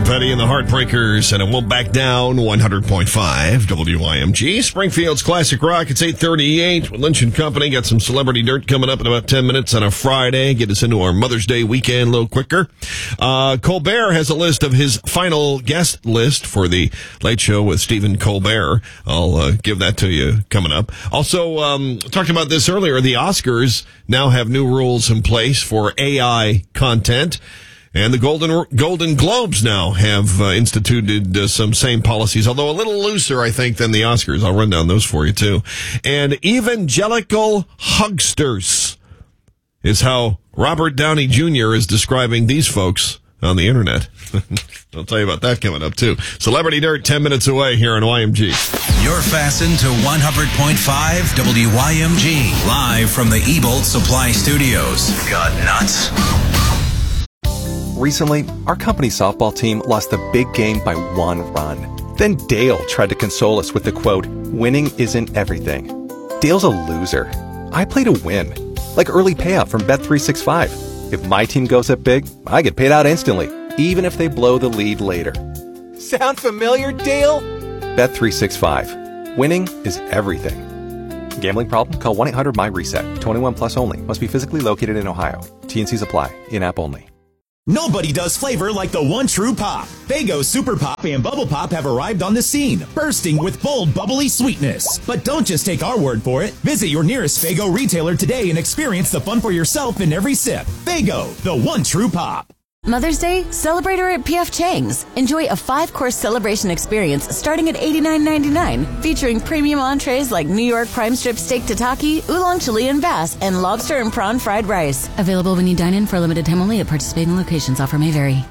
Tom Petty and the Heartbreakers, and it won't back down. 100.5 WIMG. Springfield's Classic Rock. It's 8:38 with Lynch and Company. Got some celebrity dirt coming up in about 10 minutes on a Friday. Get us into our Mother's Day weekend a little quicker. Colbert has a list of his final guest list for the Late Show with Stephen Colbert. I'll give that to you coming up. Also, talked about this earlier. The Oscars now have new rules in place for AI content. And the Golden Globes now have instituted some same policies, although a little looser, I think, than the Oscars. I'll run down those for you, too. And evangelical hugsters is how Robert Downey Jr. is describing these folks on the Internet. I'll tell you about that coming up, too. Celebrity Dirt, 10 minutes away here on YMG. You're fastened to 100.5 WYMG, live from the Ebolt Supply Studios. Got nuts? Recently, our company's softball team lost the big game by 1 run. Then Dale tried to console us with the quote, "Winning isn't everything." Dale's a loser. I play to win. Like early payout from Bet365. If my team goes up big, I get paid out instantly, even if they blow the lead later. Sound familiar, Dale? Bet365. Winning is everything. Gambling problem? Call 1-800-MY-RESET. 21 plus only. Must be physically located in Ohio. T&Cs apply. In-app only. Nobody does flavor like the one true pop. Faygo Super Pop and Bubble Pop have arrived on the scene, bursting with bold, bubbly sweetness. But don't just take our word for it. Visit your nearest Faygo retailer today and experience the fun for yourself in every sip. Faygo, the one true pop. Mother's Day, celebrate her at P.F. Chang's. Enjoy a 5-course celebration experience starting at $89.99, featuring premium entrees like New York prime strip steak tataki, oolong chili and bass, and lobster and prawn fried rice. Available when you dine in for a limited time only at participating locations. Offer may vary.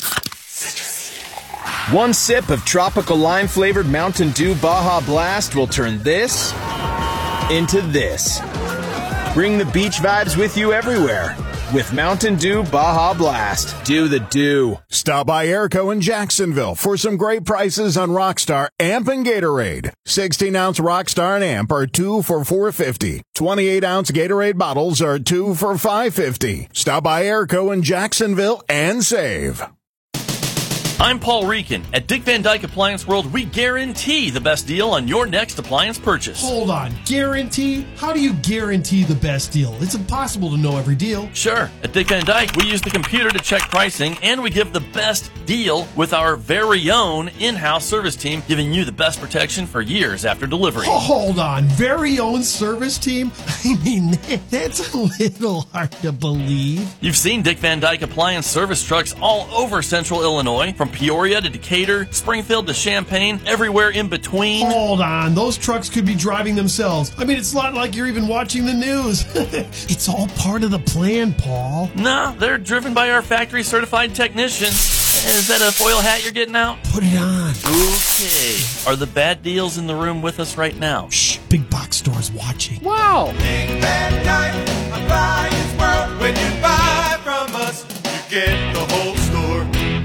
One sip of tropical lime-flavored Mountain Dew Baja Blast will turn this into this. Bring the beach vibes with you everywhere. With Mountain Dew Baja Blast. Do the dew. Stop by Airco in Jacksonville for some great prices on Rockstar Amp and Gatorade. 16-ounce Rockstar and Amp are 2 for $4.50. 28-ounce Gatorade bottles are 2 for $5.50. Stop by Airco in Jacksonville and save. I'm Paul Reekin. At Dick Van Dyke Appliance World, we guarantee the best deal on your next appliance purchase. Hold on. Guarantee? How do you guarantee the best deal? It's impossible to know every deal. Sure. At Dick Van Dyke, we use the computer to check pricing, and we give the best deal with our very own in-house service team, giving you the best protection for years after delivery. Oh, hold on. Very own service team? I mean, that's a little hard to believe. You've seen Dick Van Dyke Appliance service trucks all over central Illinois, from Peoria to Decatur, Springfield to Champaign, everywhere in between. Hold on. Those trucks could be driving themselves. I mean, it's not like you're even watching the news. It's all part of the plan, Paul. No, they're driven by our factory-certified technicians. Is that a foil hat you're getting out? Put it on. Okay. Are the bad deals in the room with us right now? Shh. Big box store's watching. Wow. Big Bad Dyke Appliance World. When you buy from us, you get the whole store.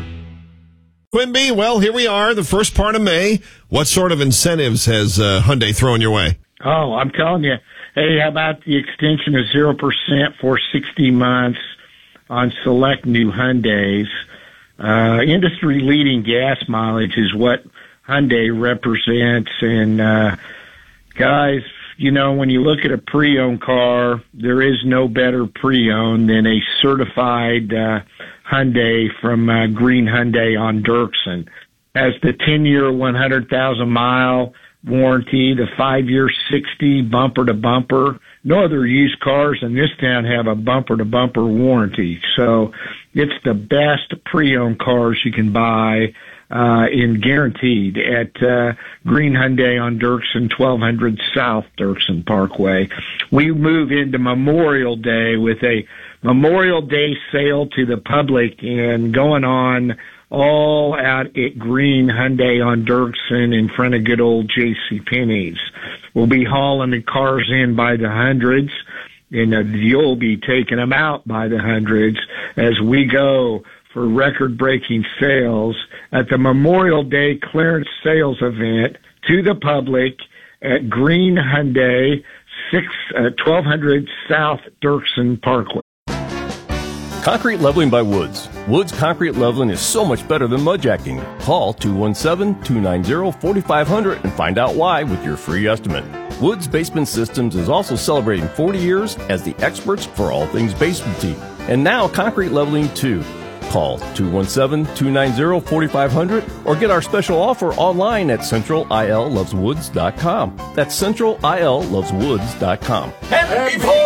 Quimby, well, here we are, the first part of May. What sort of incentives has Hyundai thrown your way? Oh, I'm telling you. Hey, how about the extension of 0% for 60 months on select new Hyundais? Industry-leading gas mileage is what Hyundai represents. And, guys, you know, when you look at a pre-owned car, there is no better pre-owned than a certified Hyundai from Green Hyundai on Dirksen. Has the 10-year, 100,000-mile warranty, the 5-year, 60 bumper-to-bumper. No other used cars in this town have a bumper-to-bumper warranty. So it's the best pre-owned cars you can buy in guaranteed at Green Hyundai on Dirksen, 1200 South Dirksen Parkway. We move into Memorial Day with a Memorial Day sale to the public and going on all out at Green Hyundai on Dirksen in front of good old JCPenney's. We'll be hauling the cars in by the hundreds, and you'll be taking them out by the hundreds as we go for record-breaking sales at the Memorial Day clearance sales event to the public at Green Hyundai, 1200 South Dirksen Parkway. Concrete leveling by Woods. Woods Concrete Leveling is so much better than mudjacking. Call 217-290-4500 and find out why with your free estimate. Woods Basement Systems is also celebrating 40 years as the experts for all things basementy. And now concrete leveling too. Call 217-290-4500 or get our special offer online at centralilloveswoods.com. That's centralilloveswoods.com. Happy